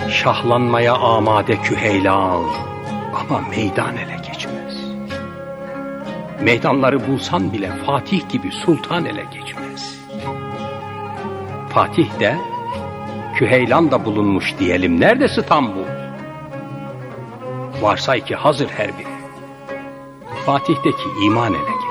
Şahlanmaya amade Küheylan, ama meydan ele geçmez. Meydanları bulsan bile Fatih gibi sultan ele geçmez. Fatih de, Küheylan da bulunmuş diyelim. Nerede İstanbul? Varsay ki hazır her biri. Fatih'teki iman ele geçmez.